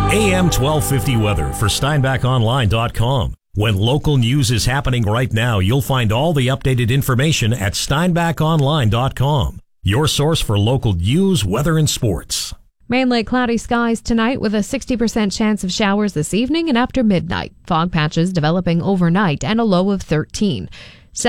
AM 1250 weather for SteinbachOnline.com. When local news is happening right now, you'll find all the updated information at SteinbachOnline.com. Your source for local news, weather, and sports. Mainly cloudy skies tonight with a 60% chance of showers this evening and after midnight. Fog patches developing overnight and a low of 13.